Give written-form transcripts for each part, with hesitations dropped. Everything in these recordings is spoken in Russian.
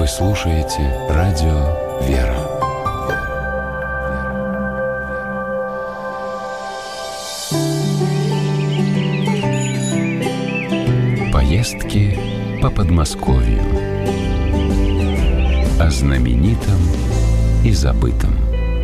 Вы слушаете радио «Вера». Поездки по Подмосковью. О знаменитом и забытом.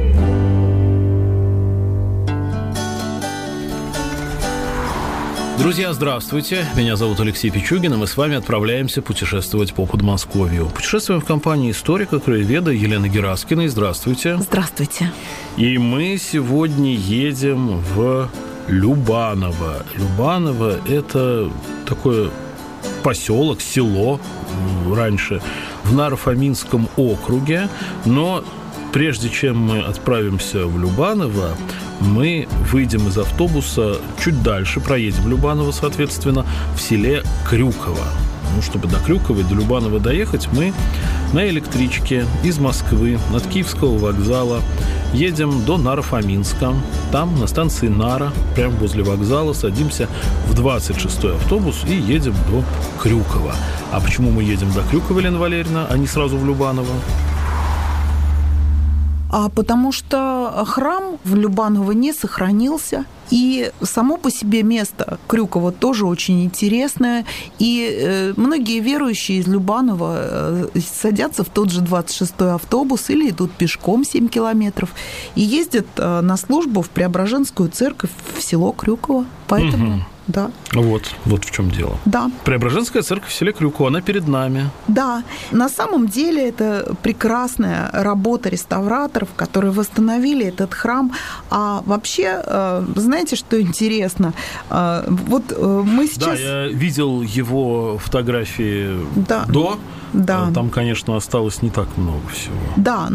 Друзья, здравствуйте. Меня зовут Алексей Пичугин, и мы с вами отправляемся путешествовать по Подмосковью. Путешествуем в компании историка, краеведа Елены Гераскиной. Здравствуйте. Здравствуйте. И мы сегодня едем в Любаново. Любаново – это такое поселок, село раньше в Наро-Фоминском округе, но прежде чем мы отправимся в Любаново, мы выйдем из автобуса чуть дальше, проедем Любаново, соответственно, в селе Крюково. Ну, чтобы до Крюкова и до Любанова доехать, мы на электричке из Москвы от Киевского вокзала едем до Наро-Фоминска. Там, на станции Нара, прямо возле вокзала, садимся в 26-й автобус и едем до Крюкова. А почему мы едем до Крюкова, Елена Валерьевна, а не сразу в Любаново? Потому что храм в Любаново не сохранился, и само по себе место Крюково тоже очень интересное, и многие верующие из Любанова садятся в тот же 26-й автобус или идут пешком 7 километров и ездят на службу в Преображенскую церковь в село Крюково. Поэтому... Да. Вот в чем дело. Да. Преображенская церковь в селе Крюково, она перед нами. Да. На самом деле это прекрасная работа реставраторов, которые восстановили этот храм. А вообще, знаете, что интересно? Вот мы сейчас... Да, я видел его фотографии до. Да. Там, конечно, осталось не так много всего. Да,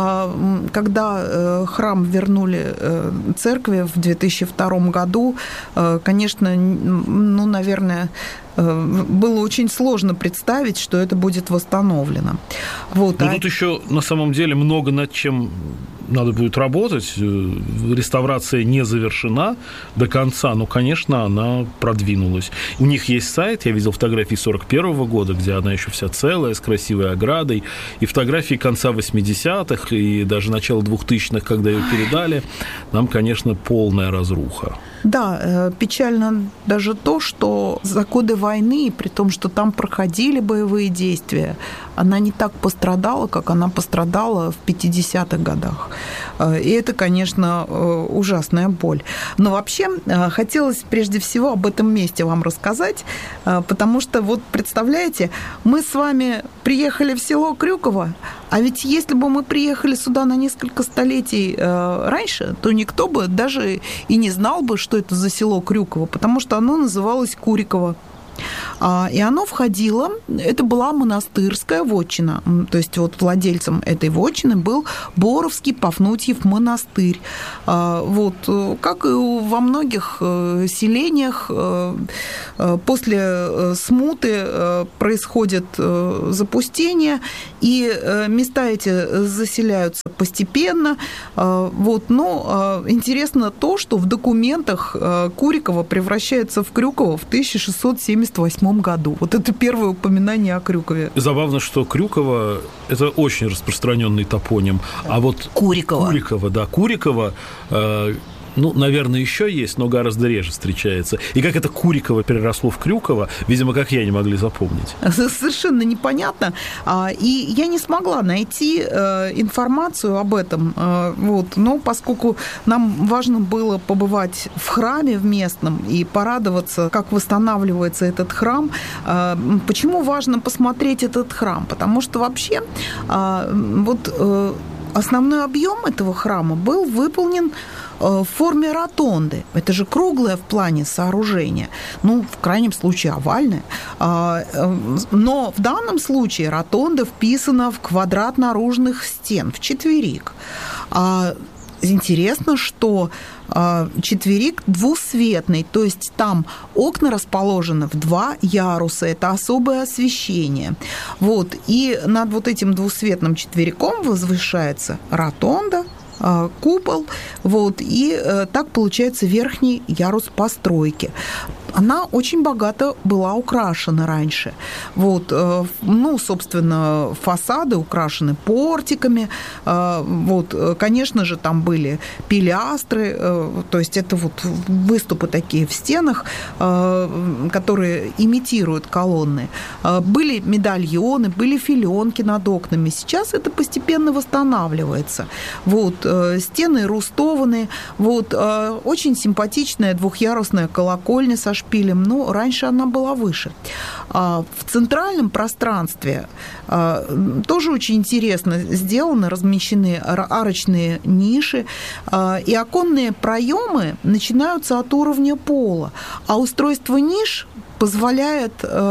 когда храм вернули церкви в 2002 году, конечно, наверное, было очень сложно представить, что это будет восстановлено. Вот. Тут еще на самом деле много над чем надо будет работать. Реставрация не завершена до конца, но, конечно, она продвинулась. У них есть сайт, я видел фотографии 41-го года, где она еще вся целая, с красивой оградой, и фотографии конца 80-х, и даже начала 2000-х, когда ее передали. Там, конечно, полная разруха. Да, печально даже то, что за годы войны, при том, что там проходили боевые действия, она не так пострадала, как она пострадала в 50-х годах. И это, конечно, ужасная боль. Но вообще хотелось прежде всего об этом месте вам рассказать, потому что, вот представляете, мы с вами приехали в село Крюково, а ведь если бы мы приехали сюда на несколько столетий раньше, то никто бы даже и не знал бы, что это за село Крюково, потому что оно называлось Куриково. И оно входило, это была монастырская вотчина, то есть вот владельцем этой вотчины был Боровский Пафнутьев монастырь. Вот, как и во многих селениях, после смуты происходит запустение, и места эти заселяются постепенно. Вот, но интересно то, что в документах Куриково превращается в Крюково в 1678 году. Вот это первое упоминание о Крюкове. Забавно, что Крюково – это очень распространенный топоним. А вот Куриково, наверное, еще есть, но гораздо реже встречается. И как это Куриково переросло в Крюково, видимо, как я, не могли запомнить. Совершенно непонятно. И я не смогла найти информацию об этом. Вот. Но поскольку нам важно было побывать в храме в местном и порадоваться, как восстанавливается этот храм, почему важно посмотреть этот храм? Потому что вообще основной объем этого храма был выполнен в форме ротонды. Это же круглое в плане сооружение. В крайнем случае овальное. Но в данном случае ротонда вписана в квадрат наружных стен, в четверик. Интересно, что четверик двусветный, то есть там окна расположены в 2 яруса, это особое освещение. Вот. И над вот этим двусветным четвериком возвышается ротонда, купол, вот, и так получается верхний ярус постройки. она очень богато была украшена раньше. Вот, ну, собственно, фасады украшены портиками. Вот, конечно же, там были пилястры, то есть это вот выступы такие в стенах, которые имитируют колонны. Были медальоны, были филенки над окнами. Сейчас это постепенно восстанавливается. Вот, стены рустованы. Вот, очень симпатичная двухъярусная колокольня со шпилем, но раньше она была выше. В центральном пространстве тоже очень интересно сделано, размещены арочные ниши, и оконные проемы начинаются от уровня пола, а устройство ниш позволяет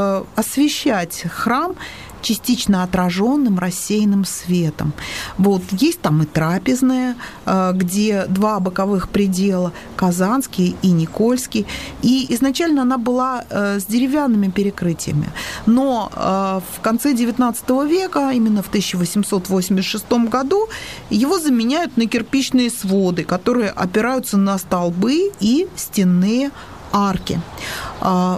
освещать храм частично отраженным рассеянным светом. Вот, есть там и трапезная, где два боковых предела, Казанский и Никольский. И изначально она была с деревянными перекрытиями. Но в конце XIX века, именно в 1886 году, его заменяют на кирпичные своды, которые опираются на столбы и стенные арки. В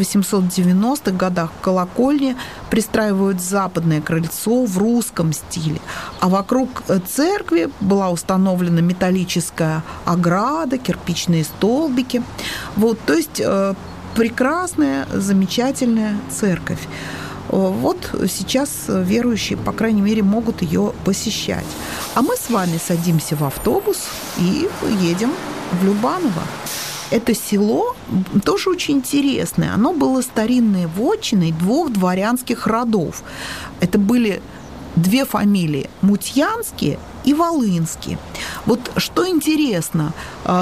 1890-х годах к колокольне пристраивают западное крыльцо в русском стиле, а вокруг церкви была установлена металлическая ограда, кирпичные столбики. Вот, то есть прекрасная, замечательная церковь. Вот сейчас верующие, по крайней мере, могут ее посещать. А мы с вами садимся в автобус и едем в Любаново. Это село тоже очень интересное. Оно было старинной вотчиной двух дворянских родов. Это были две фамилии – Мутьянские и Волынские. Вот что интересно,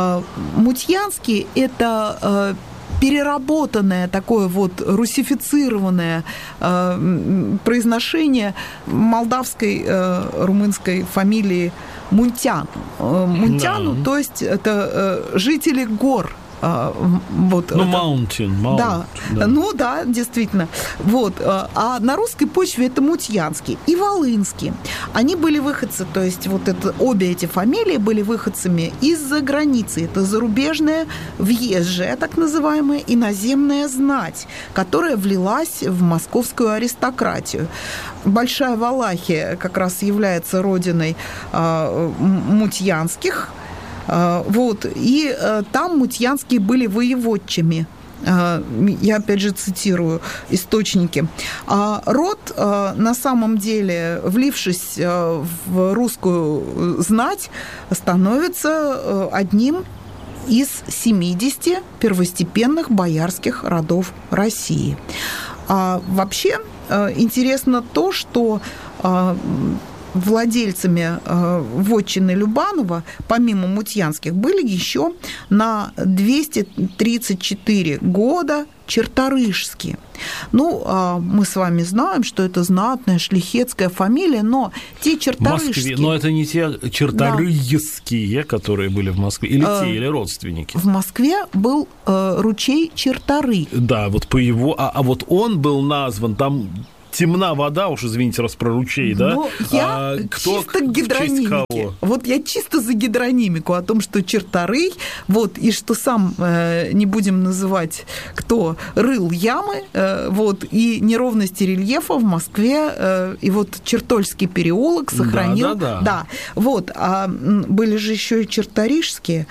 Мутьянские – это переработанное такое вот русифицированное произношение молдавской румынской фамилии Мунтян. Мунтяну, да. То есть это жители гор. Вот, ну, mountain. Да. Ну да, действительно. Вот. А на русской почве это Мутьянские и Волынские. Они были выходцы, то есть вот это, обе эти фамилии были выходцами из-за границы. Это зарубежная, въезжая, так называемая, иноземная знать, которая влилась в московскую аристократию. Большая Валахия как раз является родиной Мутьянских. Вот, и там мутьянские были воеводчими. Я, опять же, цитирую источники. Род, на самом деле, влившись в русскую знать, становится одним из 70 первостепенных боярских родов России. Вообще, интересно то, что владельцами вотчины Любанова, помимо Мутьянских, были еще на 234 года черторыжские. Ну, мы с вами знаем, что это знатная шляхетская фамилия, но те черторыжские... В Москве, но это не те черторыйские, да, которые были в Москве, или те, или родственники? В Москве был ручей Черторый. Да, вот по его... А вот он был назван, там... Темна вода, уж извините, раз про ручей, да? Но я чисто к гидронимике. Вот я чисто за гидронимику о том, что Черторый, вот, и что сам, не будем называть, кто рыл ямы, вот, и неровности рельефа в Москве, и вот Чертольский переулок сохранил. Да. Вот, а были же еще и черторыжские,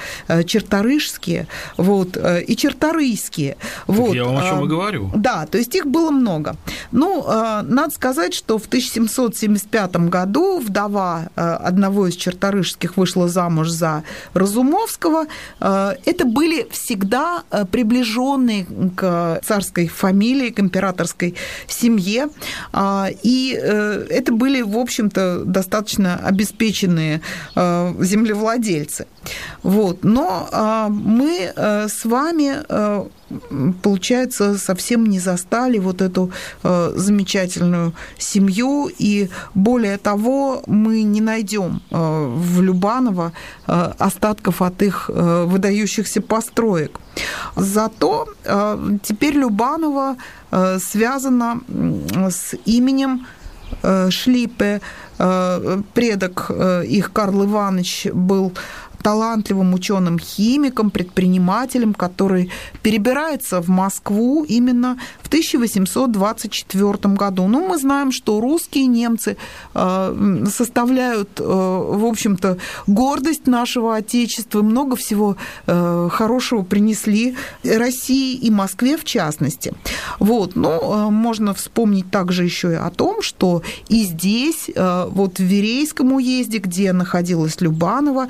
вот, и черторыйские. Вот. Я вам о чем и говорю. Да, то есть их было много. Ну, надо сказать, что в 1775 году вдова одного из черторыжских вышла замуж за Разумовского. Это были всегда приближенные к царской фамилии, к императорской семье. И это были, в общем-то, достаточно обеспеченные землевладельцы. Вот. Но мы с вами, получается, совсем не застали вот эту замечательную семью, и более того, мы не найдем в Любаново остатков от их выдающихся построек. Зато теперь Любаново связано с именем Шлиппе. Предок их, Карл Иванович, был талантливым ученым-химиком, предпринимателем, который перебирается в Москву именно в 1824 году. Ну, мы знаем, что русские немцы составляют, в общем-то, гордость нашего Отечества, много всего хорошего принесли России и Москве в частности. Вот. Но можно вспомнить также еще и о том, что и здесь, вот в Верейском уезде, где находилась Любанова,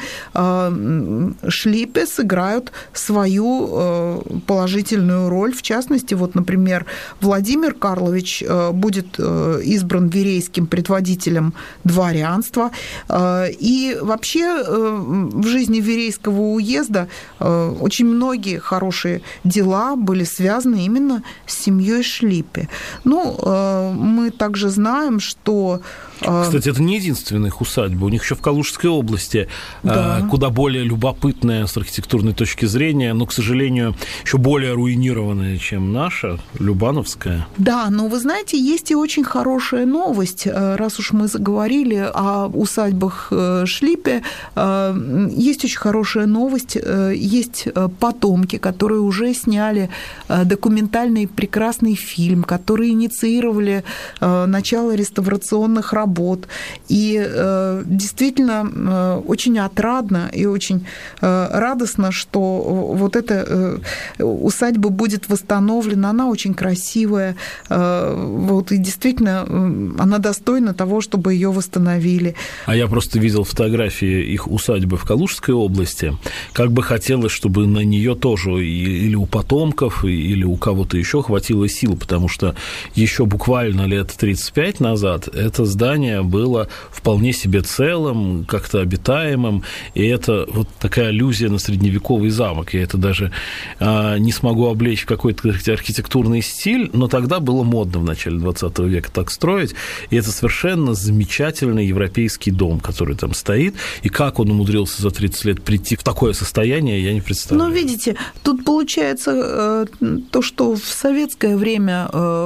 Шлиппе сыграют свою положительную роль. В частности, вот, например, Владимир Карлович будет избран верейским предводителем дворянства. И вообще в жизни Верейского уезда очень многие хорошие дела были связаны именно с семьей Шлиппе. Ну, мы также знаем, что... Кстати, это не единственная их усадьба. У них еще в Калужской области куда более любопытная с архитектурной точки зрения, но, к сожалению, еще более руинированная, чем наша, Любановская. Да, но вы знаете, есть и очень хорошая новость. Раз уж мы заговорили о усадьбах Шлиппе, есть очень хорошая новость. Есть потомки, которые уже сняли документальный прекрасный фильм, которые инициировали начало реставрационных работ. И действительно очень отрадно и очень радостно, что вот эта усадьба будет восстановлена. Она очень красивая. Вот, и действительно она достойна того, чтобы ее восстановили. А я просто видел фотографии их усадьбы в Калужской области. Как бы хотелось, чтобы на нее тоже или у потомков, или у кого-то еще хватило сил, потому что еще буквально лет 35 назад это здание было вполне себе целым, как-то обитаемым, и это вот такая аллюзия на средневековый замок. Я это даже не смогу облечь в какой-то архитектурный стиль, но тогда было модно в начале 20 века так строить, и это совершенно замечательный европейский дом, который там стоит, и как он умудрился за 30 лет прийти в такое состояние, я не представляю. Ну, видите, тут получается то, что в советское время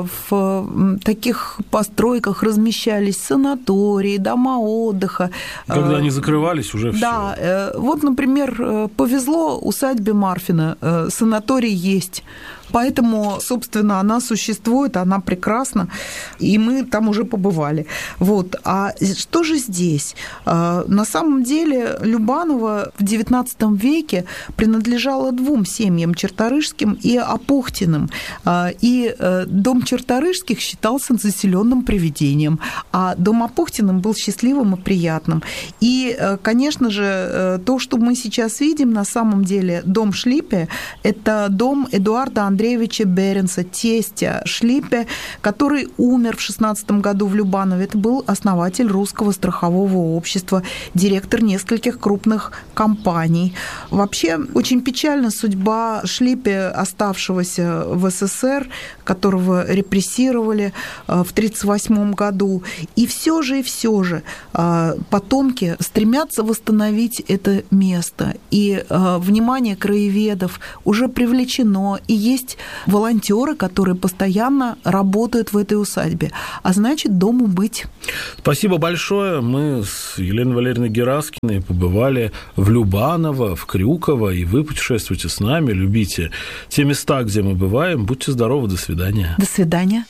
в таких постройках размещались санатории, дома отдыха. Когда они закрывались, уже все. Да, вот, например, повезло усадьбе Марфина, санаторий есть. Поэтому, собственно, она существует, она прекрасна, и мы там уже побывали. Вот. А что же здесь? На самом деле Любанова в XIX веке принадлежала двум семьям, Черторыжским и Апухтиным. И дом Черторыжских считался заселенным привидением, а дом Апухтиным был счастливым и приятным. И, конечно же, то, что мы сейчас видим, на самом деле дом Шлиппе, это дом Эдуарда Андреевича Беренса, тестя Шлиппе, который умер в 16 году в Любанове. Это был основатель Русского страхового общества, директор нескольких крупных компаний. Вообще, очень печальна судьба Шлиппе, оставшегося в СССР, которого репрессировали в 1938 году. И все же потомки стремятся восстановить это место. И внимание краеведов уже привлечено, и есть волонтеры, которые постоянно работают в этой усадьбе. А значит, дому быть. Спасибо большое. Мы с Еленой Валерьевной Гераскиной побывали в Любаново, в Крюково, и вы путешествуйте с нами, любите те места, где мы бываем. Будьте здоровы, до свидания. До свидания.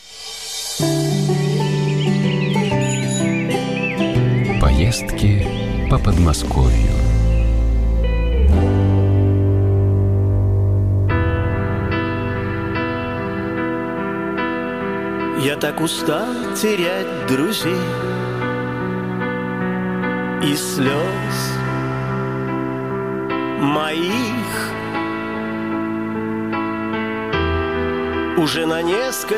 Поездки по Подмосковью. Я так устал терять друзей и слез моих уже на несколько